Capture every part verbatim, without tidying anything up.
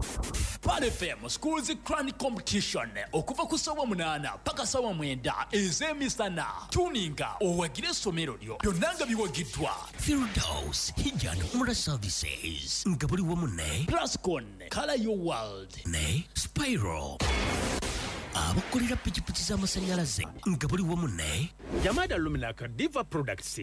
Pan F M Schools Crown Competition okuva ku sawa munana paka sawa mwenda ez'emisana tuninga owagire essomero lyo byonna nga biwagiddwa Firdaus Hijjan Umrah Services nga buli wamu ne Plascon Color Your World ne Spiral abakolera pikipiki z'amasanyalaze nga buli wamu ne Yamada Luminaka Diva Products.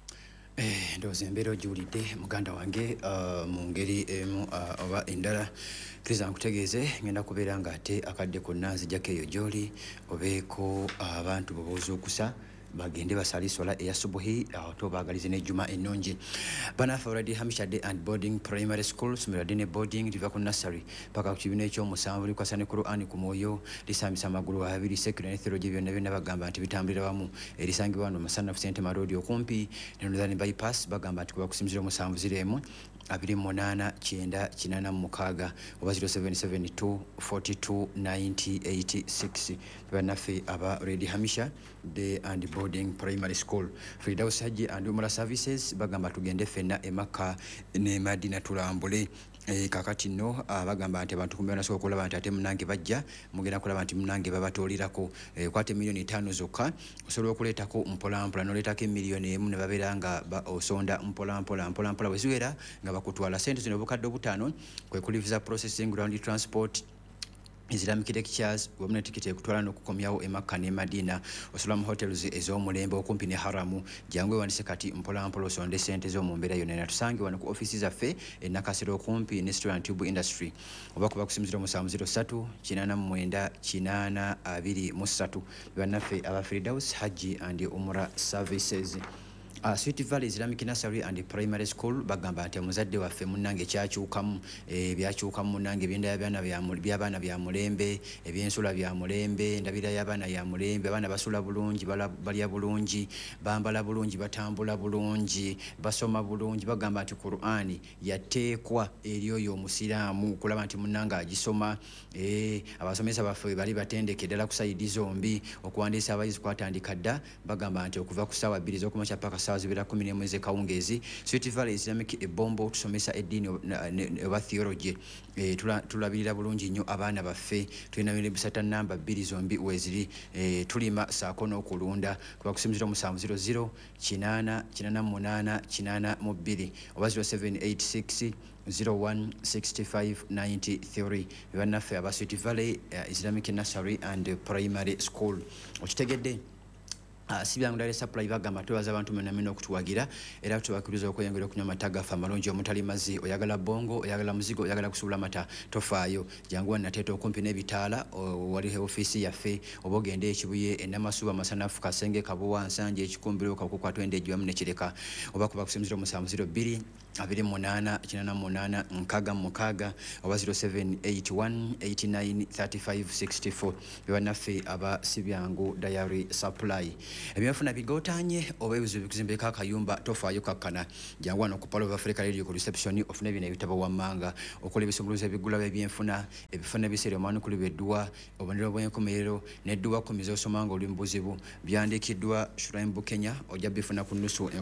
Eh ndoze mbero julide muganda wange uh, mu ngeri emu uh, oba endala kriza nkutegeeze ngenda kubeera nga ate akadde konna nzijjako eyo gy'oli obeeko abantu uh, bobuuza okusa bagende basali sola eya subuhi ato bagalize ne juma ennungi banafa already Hamisha Day and Boarding Primary School sumira dine boarding liva ku nursery paka ku kibina ekyo musanvu likwasane ku Qur'an ku moyo lisambisa magulu abiri secular ne theology byonna byonna bagamba nti bitambulira wamu erisangibwa wano masana ku St Marodio okumpi ne Northern bypass bagamba nti kuba kusimizira musanvu ziremu abiri munana kyenda kinana mukaga oba zero seven seven two four two nine zero eight six banafe aba Ready Hamisha Day and Boarding Primary School Firdaus Hajji and Umrah Services bagamba tugende fenna emaka ne Madina tulambule e kakati no abagamba nti abantu kumbe nasobola kulaba nti ate munange bajja mugenda kulaba nti munange babatolirako e, kwate milioni tano zokka osobola okuleetako mpola mpola noleetako milioni emu ne babeeranga ba, osonda mpola mpola mpola mpola weziwera nga bakutwala sente zino obukadde obutaano kwe kuliviza processing ground transport Islamic lectures wamna tikiti ekutwala n'okukomyawo emakka ne Madina osulamu hotels ez'omulembe okumpi ne haramu jangwe wandise kati mpola mpola osonde sente zo mu mbeera yonna natusange wano ku offices zaffe e Nakasero okumpi ne Restaurant Tube Industry oba kuba kusimizira mu samu zero three kinana mwenda kinana abiri mu three bannaffe aba Firdaus Hajji and Umrah Services. Uh, Sweet Valley Islamic Nursery and Primary School bagamba nti muzadde waffe munnange kyakyukamu e, byakyukamu munnange ebyenda y'abaana by'abaana bya mulembe ebyensula bya mulembe ndabira y'abaana ya mulembe abaana basula bulungi balya bulungi bambala bulungi batambula bulungi basoma bulungi bagamba nti Qur'ani yateekwa eri oyo omusiraamu kulaba nti munnange agisoma e, abasomesa baffe bali batendeke ddala ku sayidi zombi okuwandiisa abayizi kwatandika dda bagamba nti okuva ku ssaawa bbiri z'okumakya paka ssaawa zibira kumi n'emu ez'ekawungeezi Sweet Valley Islamic ebombo tusomesa eddiini oba theology e, tulabirira bulungi nnyo abaana baffe tulina bisata namba bbiri zombi weziri e, tulima saako n'okulunda kuba kusimizira omusanvu zero zero kinana kinana munana kinana mu bbiri oba zero seven eight six zero one six five nine three bannaffe aba Sweet Valley uh, Islamic Nursery and Primary School okitegedde Uh, sibyangu dale supply bagamba twebaza abantu mena mino okutuwagira era tubakiriza okweyongera okunywa amata gafa amalungi omutali mazi oyagala bongo oyagala muzigo oyagala kusula mata tofaayo jangu nateeta okumpi n'ebitaala wali office yaffe obogende ekibuye enamasuba masanafu kasenge kabuwa nsanje ekikumbiro kakukwa twende ejwamu nekireka oba kuba kusimizira musanvu zero bbiri abiri munana kinana munana nkaga mukaga oba zero seven eight one eight nine three five six four bannaffe aba sibyangu diary supply ebyafuna bigotanye oba ebizibu bikuzimbeka akayumba tofaayo kakkana jangu wano ku Palo of Africa Radio ku reception ofuna bino ebitabo wammanga okola ebisumuluzo ebigula by'ebyenfuna ebifuna biseera omwana kuli beddwa obonero bw'enkomerero n'edduwa kumi z'osoma nga oli mu buzibu byandiikiddwa Shrine Book Kenya ojja bifuna ku nnusu